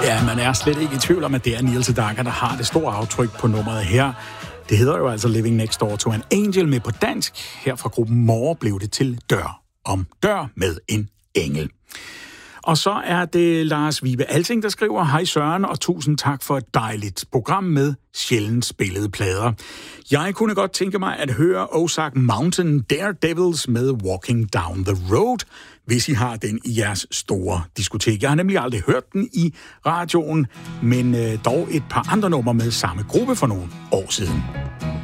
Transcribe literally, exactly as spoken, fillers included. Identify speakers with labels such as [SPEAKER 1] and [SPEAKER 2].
[SPEAKER 1] Ja, man er slet ikke i tvivl om, at det er Neil Sedaka, der har det store aftryk på nummeret her. Det hedder jo altså Living Next Door to an Angel, med på dansk. Her fra gruppen More blev det til Dør om Dør med en engel. Og så er det Lars Vibe Alting, der skriver: Hej Søren, og tusind tak for et dejligt program med sjældent spillede plader. Jeg kunne godt tænke mig at høre Ozark Mountain Daredevils med Walking Down the Road, hvis I har den i jeres store diskotek. Jeg har nemlig aldrig hørt den i radioen, men øh, dog et par andre numre med samme gruppe for nogle år siden.